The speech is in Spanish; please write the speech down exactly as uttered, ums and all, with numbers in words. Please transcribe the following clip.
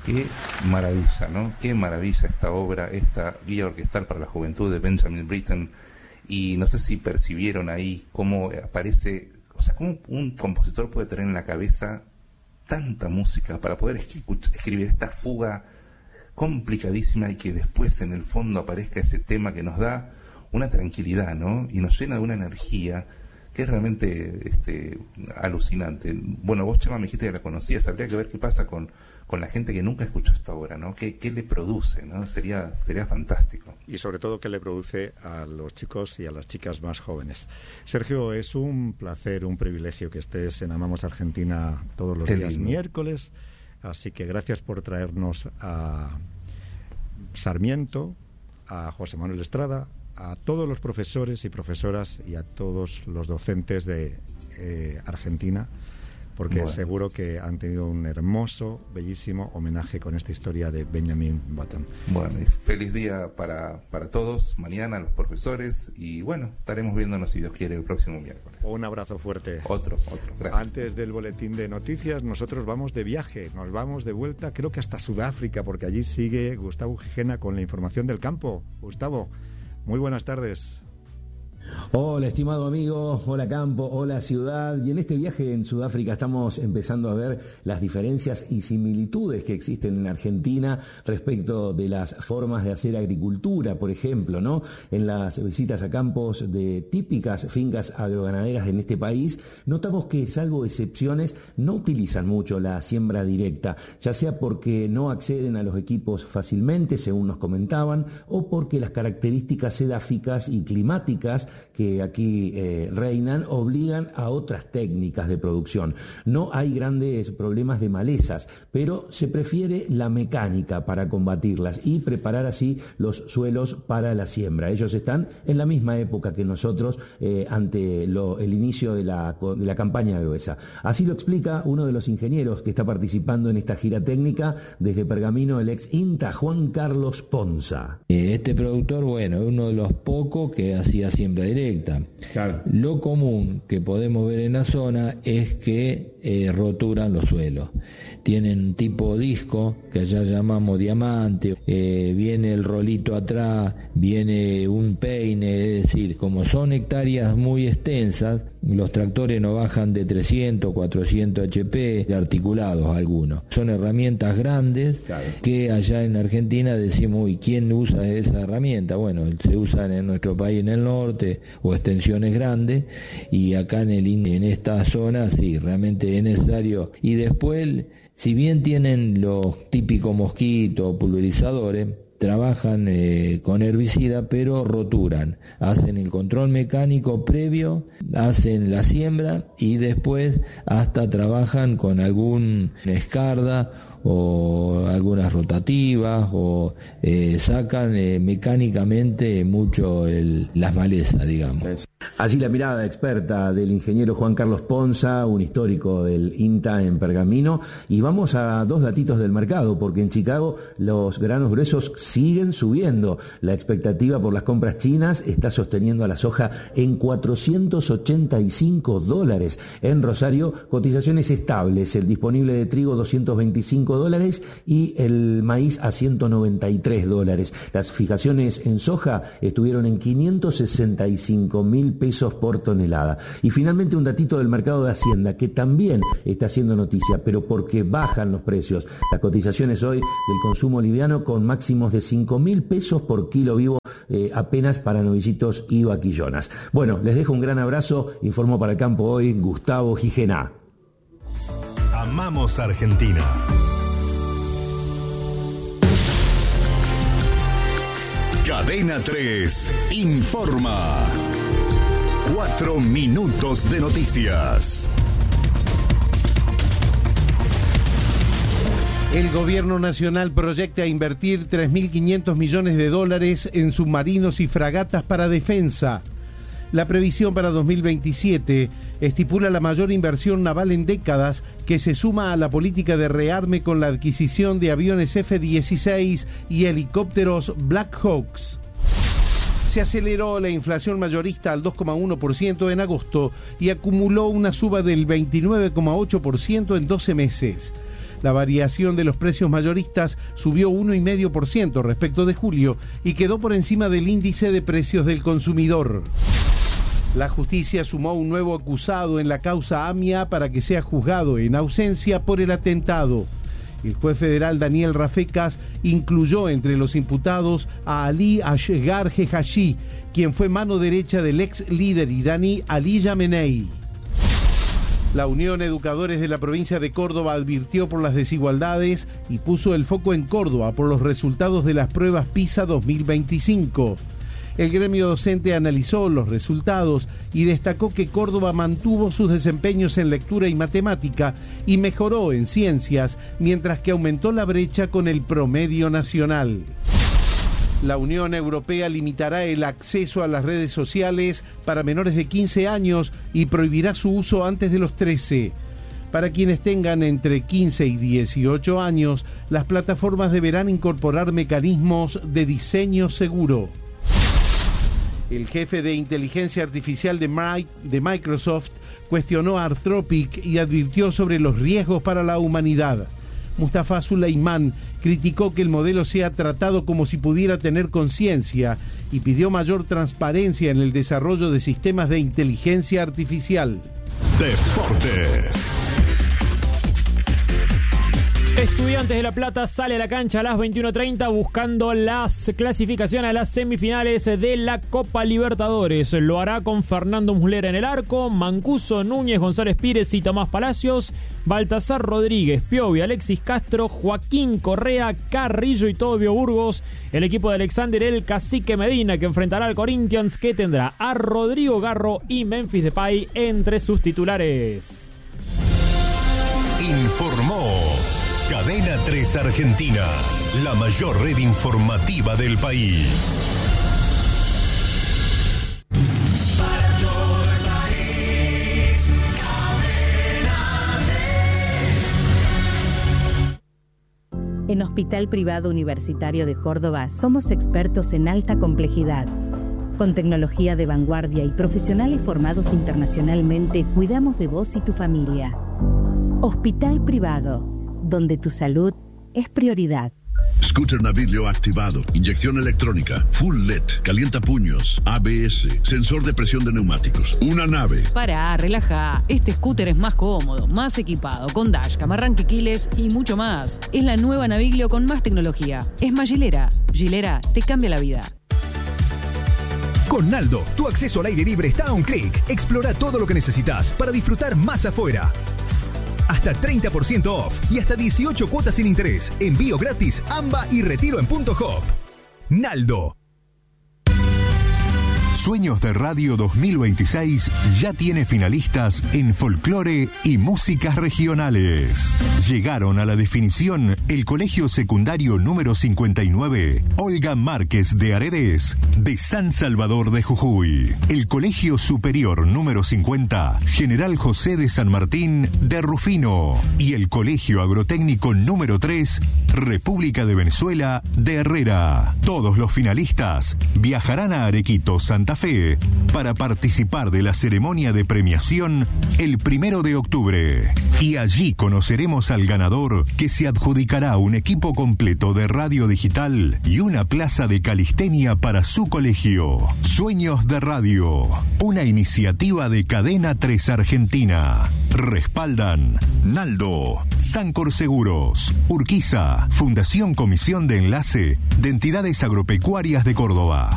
Qué maravilla, ¿no? Qué maravilla esta obra, esta guía orquestal para la juventud de Benjamin Britten. Y no sé si percibieron ahí cómo aparece, o sea, cómo un compositor puede tener en la cabeza tanta música para poder escribir esta fuga complicadísima y que después en el fondo aparezca ese tema que nos da una tranquilidad, ¿no? Y nos llena de una energía que es realmente este, alucinante. Bueno, vos, Chema, me dijiste que la conocías, habría que ver qué pasa con, con la gente que nunca escuchó esta obra, ¿no? ¿Qué, qué le produce, ¿no? Sería, sería fantástico. Y sobre todo, qué le produce a los chicos y a las chicas más jóvenes. Sergio, es un placer, un privilegio que estés en Amamos Argentina todos los qué días lindo. Miércoles, así que gracias por traernos a Sarmiento, a José Manuel Estrada, a todos los profesores y profesoras y a todos los docentes de eh, Argentina, porque bueno. seguro que han tenido un hermoso, bellísimo homenaje con esta historia de Benjamin Britten. Bueno, y feliz día para, para todos, mañana los profesores, y bueno, estaremos viéndonos si Dios quiere el próximo miércoles. Un abrazo fuerte. Otro, otro, gracias. Antes del boletín de noticias, nosotros vamos de viaje, nos vamos de vuelta, creo que hasta Sudáfrica, porque allí sigue Gustavo Gijena con la información del campo. Gustavo, muy buenas tardes. Hola, estimado amigo, hola campo, hola ciudad. Y en este viaje en Sudáfrica estamos empezando a ver las diferencias y similitudes que existen en Argentina respecto de las formas de hacer agricultura, por ejemplo, ¿no? En las visitas a campos de típicas fincas agroganaderas en este país, notamos que, salvo excepciones, no utilizan mucho la siembra directa, ya sea porque no acceden a los equipos fácilmente, según nos comentaban, o porque las características edáficas y climáticas que aquí eh, reinan obligan a otras técnicas de producción. No hay grandes problemas de malezas, pero se prefiere la mecánica para combatirlas y preparar así los suelos para la siembra. Ellos están en la misma época que nosotros eh, ante lo, el inicio de la, de la campaña gruesa. Así lo explica uno de los ingenieros que está participando en esta gira técnica desde Pergamino, el ex INTA, Juan Carlos Ponza. Este productor, bueno, es uno de los pocos que hacía siembra directa. Claro. Lo común que podemos ver en la zona es que eh, roturan los suelos. Tienen un tipo disco que allá llamamos diamante, eh, viene el rolito atrás, viene un peine, es decir, como son hectáreas muy extensas, los tractores no bajan de trescientos, cuatrocientos H P, articulados algunos. Son herramientas grandes, claro, que allá en Argentina decimos, uy, ¿quién usa esa herramienta? Bueno, se usan en nuestro país en el norte, o extensiones grandes, y acá en, el, en esta zona sí, realmente es necesario. Y después, si bien tienen los típicos mosquitos, pulverizadores, trabajan eh, con herbicida, pero roturan, hacen el control mecánico previo, hacen la siembra y después hasta trabajan con algún escarda o algunas rotativas o eh, sacan eh, mecánicamente mucho el, las malezas, digamos. Allí la mirada experta del ingeniero Juan Carlos Ponza, un histórico del INTA en Pergamino, y vamos a dos datitos del mercado, porque en Chicago los granos gruesos siguen subiendo. La expectativa por las compras chinas está sosteniendo a la soja en cuatrocientos ochenta y cinco dólares. En Rosario, cotizaciones estables, el disponible de trigo doscientos veinticinco dólares y el maíz a ciento noventa y tres dólares. Las fijaciones en soja estuvieron en quinientos sesenta y cinco mil pesos por tonelada. Y finalmente un datito del mercado de Hacienda que también está haciendo noticia, pero porque bajan los precios. Las cotizaciones hoy del consumo liviano con máximos de cinco mil pesos por kilo vivo, eh, apenas para novillitos y vaquillonas. Bueno, les dejo un gran abrazo. Informó para el campo hoy Gustavo Gijena. Amamos Argentina. Cadena tres informa. Cuatro minutos de noticias. El gobierno nacional proyecta invertir tres mil quinientos millones de dólares en submarinos y fragatas para defensa. La previsión para dos mil veintisiete estipula la mayor inversión naval en décadas, que se suma a la política de rearme con la adquisición de aviones F dieciséis y helicópteros Black Hawks. Se aceleró la inflación mayorista al dos coma uno por ciento en agosto y acumuló una suba del veintinueve coma ocho por ciento en doce meses. La variación de los precios mayoristas subió uno coma cinco por ciento respecto de julio y quedó por encima del índice de precios del consumidor. La justicia sumó un nuevo acusado en la causa AMIA para que sea juzgado en ausencia por el atentado. El juez federal Daniel Rafecas incluyó entre los imputados a Ali Asghar Jehashi, quien fue mano derecha del ex líder iraní Ali Khamenei. La Unión Educadores de la provincia de Córdoba advirtió por las desigualdades y puso el foco en Córdoba por los resultados de las pruebas PISA dos mil veinticinco. El gremio docente analizó los resultados y destacó que Córdoba mantuvo sus desempeños en lectura y matemática y mejoró en ciencias, mientras que aumentó la brecha con el promedio nacional. La Unión Europea limitará el acceso a las redes sociales para menores de quince años y prohibirá su uso antes de los trece. Para quienes tengan entre quince y dieciocho años, las plataformas deberán incorporar mecanismos de diseño seguro. El jefe de inteligencia artificial de, My, de Microsoft cuestionó a Anthropic y advirtió sobre los riesgos para la humanidad. Mustafa Suleiman criticó que el modelo sea tratado como si pudiera tener conciencia y pidió mayor transparencia en el desarrollo de sistemas de inteligencia artificial. Deportes. Estudiantes de La Plata sale a la cancha a las veintiuno treinta buscando la clasificación a las semifinales de la Copa Libertadores. Lo hará con Fernando Muslera en el arco, Mancuso, Núñez, González Pires y Tomás Palacios, Baltasar Rodríguez, Piovi, Alexis Castro, Joaquín Correa, Carrillo y Tobio Burgos. El equipo de Alexander El Cacique Medina, que enfrentará al Corinthians, que tendrá a Rodrigo Garro y Memphis Depay entre sus titulares. Informó Cadena tres Argentina, la mayor red informativa del país. Para todo el país, Cadena tres. En Hospital Privado Universitario de Córdoba somos expertos en alta complejidad. Con tecnología de vanguardia y profesionales formados internacionalmente, cuidamos de vos y tu familia. Hospital Privado, donde tu salud es prioridad. Scooter Navilio activado, inyección electrónica, full L E D, calienta puños, A B S, sensor de presión de neumáticos, una nave. Para, relaja, este scooter es más cómodo, más equipado, con dashcam, arranque quiles y mucho más. Es la nueva Naviglio con más tecnología. Es más Gilera. Gilera te cambia la vida. Con Naldo, tu acceso al aire libre está a un clic. Explora todo lo que necesitas para disfrutar más afuera. Hasta treinta por ciento off y hasta dieciocho cuotas sin interés. Envío gratis, AMBA y retiro en Punto Hop. Naldo. Sueños de Radio dos mil veintiséis ya tiene finalistas en folclore y músicas regionales. Llegaron a la definición el Colegio Secundario número cincuenta y nueve, Olga Márquez de Aredes, de San Salvador de Jujuy. El Colegio Superior número cincuenta, General José de San Martín de Rufino. Y el Colegio Agrotécnico número tres, República de Venezuela de Herrera. Todos los finalistas viajarán a Arequito, Santa Fe, para participar de la ceremonia de premiación el primero de octubre. Y allí conoceremos al ganador, que se adjudicará un equipo completo de radio digital y una plaza de calistenia para su colegio. Sueños de Radio, una iniciativa de Cadena tres Argentina. Respaldan Naldo, Sancor Seguros, Urquiza, Fundación Comisión de Enlace de Entidades Agropecuarias de Córdoba.